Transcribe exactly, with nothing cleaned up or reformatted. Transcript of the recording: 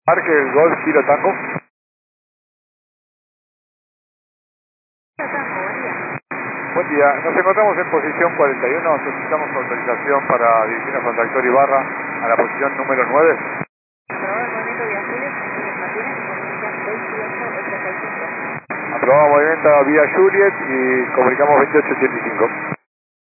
Marque el Golf Kilo Tango. Buen día, nos encontramos en posición cuarenta y uno, solicitamos autorización para dirigir a Santa Victoria Ibarra a la posición número nueve. Aprobado movimiento vía Juliet y comunicamos veintiocho ochenta y cinco.